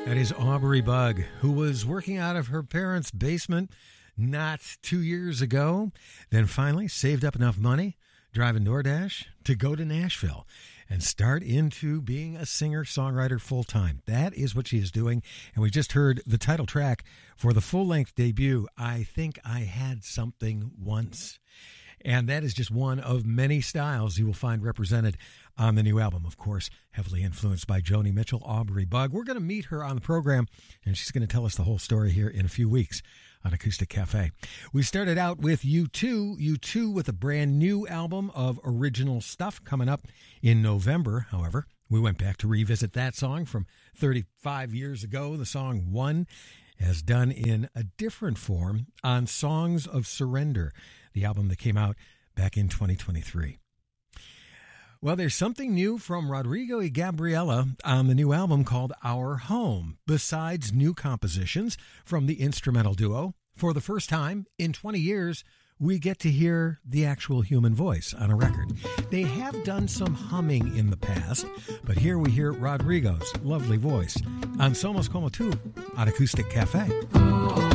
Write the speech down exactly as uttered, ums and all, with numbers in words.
That is Aubrey Bug, who was working out of her parents' basement not two years ago, then finally saved up enough money, driving DoorDash, to go to Nashville and start into being a singer-songwriter full-time. That is what she is doing, and we just heard the title track for the full-length debut, I Think I Had Something Once. And that is just one of many styles you will find represented on the new album, of course, heavily influenced by Joni Mitchell, Aubrey Bug. We're going to meet her on the program, and she's going to tell us the whole story here in a few weeks on Acoustic Cafe. We started out with U two, U two with a brand new album of original stuff coming up in November. However, we went back to revisit that song from thirty-five years ago, the song One, as done in a different form on Songs of Surrender, the album that came out back in twenty twenty-three. Well, there's something new from Rodrigo y Gabriela on the new album called Our Home. Besides new compositions from the instrumental duo, for the first time in twenty years, we get to hear the actual human voice on a record. They have done some humming in the past, but here we hear Rodrigo's lovely voice on Somos Como Tu on Acoustic Cafe.